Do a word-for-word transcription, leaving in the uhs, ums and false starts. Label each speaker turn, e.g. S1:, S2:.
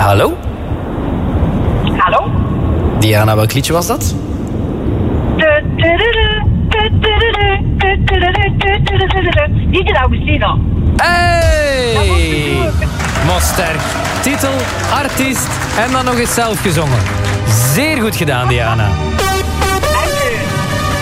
S1: Hallo?
S2: Hallo?
S1: Diana, welk liedje was dat?
S2: Niet Augustina.
S1: Hey! Moster. Titel, artiest en dan nog eens zelf gezongen. Zeer goed gedaan, Diana.